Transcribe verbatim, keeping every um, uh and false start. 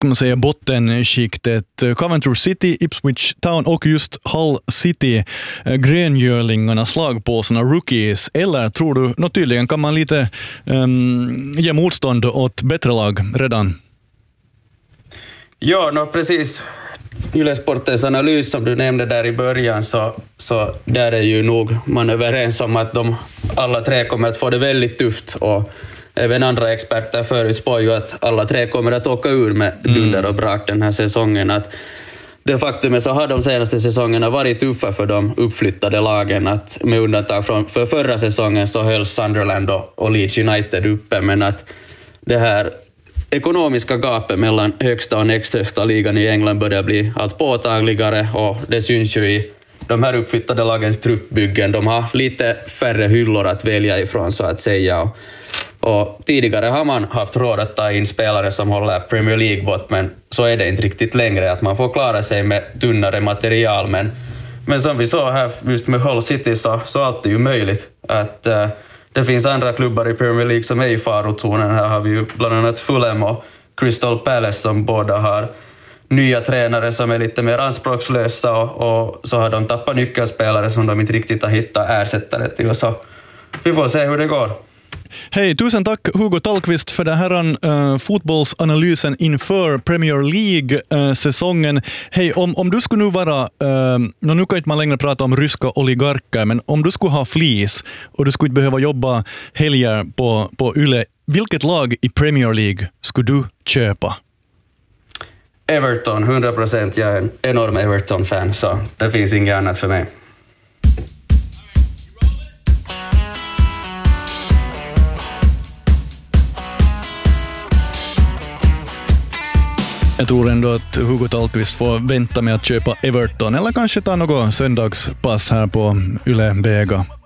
kan man säga, bottenskiktet. Coventry City, Ipswich Town och just Hull City, gröngörlingarna, slagpåsarna, rookies. Eller tror du, nå tydligen kan man lite um, ge motstånd åt bättre lag redan? Ja, no, precis. Ylesportens analys som du nämnde där i början, så, så där är ju nog man överens om att de alla tre kommer att få det väldigt tufft, och även andra experter förutspår ju att alla tre kommer att åka ur med dunder och brak den här säsongen. Att det faktum är så har de senaste säsongerna varit tuffa för de uppflyttade lagen, att med undantag från för förra säsongen så höll Sunderland och, och Leeds United uppe, men att det här ekonomiska gapet mellan högsta och näst högsta ligan i England börjar bli allt påtagligare, och det syns ju i de här uppflyttade lagens truppbyggen. De har lite färre hyllor att välja ifrån, så att säga. Och, och tidigare har man haft råd att ta in spelare som håller Premier League bort, men så är det inte riktigt längre, att man får klara sig med tunnare material. Men, men som vi såg här just med Hull City, så, så allt är ju möjligt. Att uh, det finns andra klubbar i Premier League som är i farozonen. Här har vi ju bland annat Fulham och Crystal Palace som båda har nya tränare som är lite mer anspråkslösa, och, och så har de tappat nyckelspelare som de inte riktigt har hittat ersättare till. Så vi får se hur det går. Hej, tusen tack Hugo Tallqvist för den här uh, fotbollsanalysen inför Premier League-säsongen. Uh, Hej, om, om du skulle nu vara, uh, nu kan inte man längre prata om ryska oligarker, men om du skulle ha flis och du skulle inte behöva jobba helger på, på Yle, vilket lag i Premier League skulle du köpa? Everton, hundra procent. Jag är en enorm Everton-fan, så det finns inget annat för mig. Jag tror ändå att Hugo Tallqvist får vänta med att köpa Everton, eller kanske ta något söndagspass här på Yle Vega.